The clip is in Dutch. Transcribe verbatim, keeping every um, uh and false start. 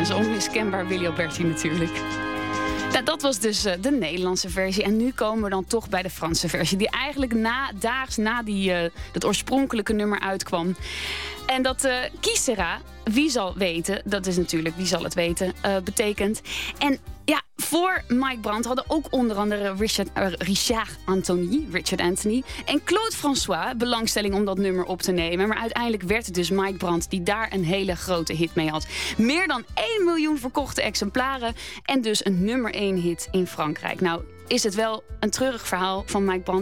en zo onmiskenbaar Willy Alberti natuurlijk. Nou, dat was dus uh, de Nederlandse versie. En nu komen we dan toch bij de Franse versie. Die eigenlijk na, daags na die, uh, dat oorspronkelijke nummer uitkwam. En dat uh, qui sera, wie zal weten, dat is natuurlijk wie zal het weten, uh, betekent. En ja, voor Mike Brandt hadden ook onder andere Richard, uh, Richard Anthony, Richard Anthony en Claude François belangstelling om dat nummer op te nemen. Maar uiteindelijk werd het dus Mike Brandt die daar een hele grote hit mee had. Meer dan één miljoen verkochte exemplaren en dus een nummer één hit in Frankrijk. Nou, is het wel een treurig verhaal van Mike Brandt.